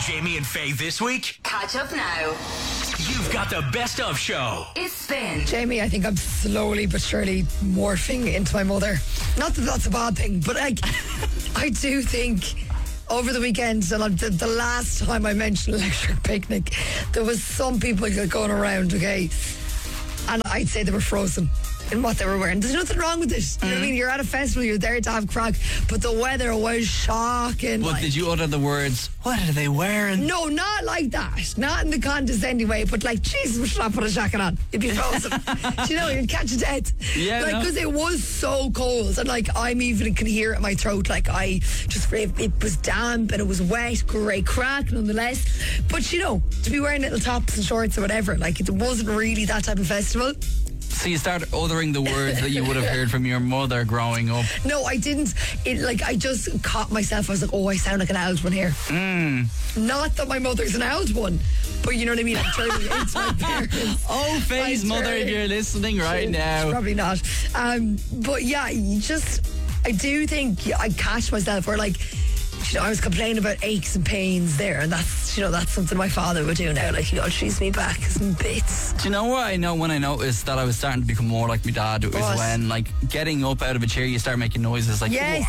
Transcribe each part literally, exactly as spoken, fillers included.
Jamie and Faye this week? Catch up now. You've got the best of show. It's Spin. Jamie, I think I'm slowly but surely morphing into my mother. Not that that's a bad thing, but like, I do think over the weekend, and the, the last time I mentioned Electric Picnic, there was some people going around, okay, and I'd say they were frozen in what they were wearing. There's nothing wrong with it. You know what I mean? You're at a festival, you're there to have crack, but the weather was shocking. What, like, did you utter the words, what are they wearing? No, not like that. Not in the condescending way, but like, Jesus, we should not put a jacket on. You'd be frozen. Do you know, you'd catch a death. Yeah, Like, no. because it was so cold. And like, I'm even can hear it in my throat. Like, I just, it, it was damp and it was wet. Great crack, nonetheless. But you know, to be wearing little tops and shorts or whatever, like, it wasn't really that type of festival. So you start uttering the words that you would have heard from your mother growing up. No, I didn't. It like I just caught myself. I was like, oh, I sound like an old one here. Mm. Not that my mother's an old one, but you know what I mean. I'm turning into my parents. Oh, Faye's I mother, turn- if you're listening right now. Probably not. Um, but yeah, you just, I do think I catch myself where like, you know, I was complaining about aches and pains there, and that's, you know, that's something my father would do now. Like, you know, cheese me back some bits. Do you know what I know when I noticed that I was starting to become more like my dad? It was What? when, like, getting up out of a chair, you start making noises like, Yes.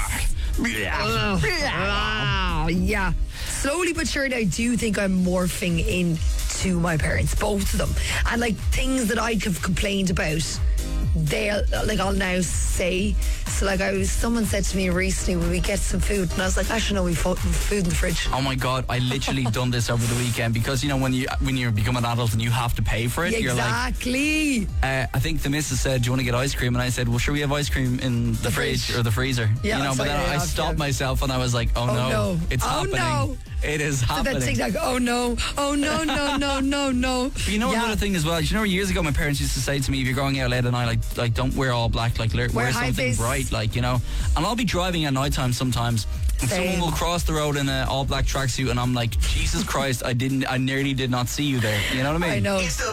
Oh, oh, yeah. Slowly but surely, I do think I'm morphing into my parents, both of them. And like things that I have complained about, they'll, like, I'll now say. So like I was, someone said to me recently, will we get some food? And I was like, actually no, we've fo- food in the fridge. oh my God, I literally done this over the weekend because, you know, when you when you become an adult and you have to pay for it, you're like, Exactly. uh, I think the missus said, do you want to get ice cream? And I said, well, sure, we have ice cream in the, The fridge. fridge. or the freezer. Yeah, you know, that's but what then I I have, stopped yeah. myself and I was like, oh, Oh, no, no. it's Oh, happening. no. It is So happening. that thing like, oh no, oh no, no, no, no, no. But you know Yeah. another thing as well. You know, years ago, my parents used to say to me, "If you're going out late at night, like, like don't wear all black. Like, wear, wear high something vis. bright. Like, you know." And I'll be driving at night time sometimes, and Same. someone will cross the road in an all black tracksuit, and I'm like, "Jesus Christ, I didn't. I nearly did not see you there." You know what I mean? I know. It's the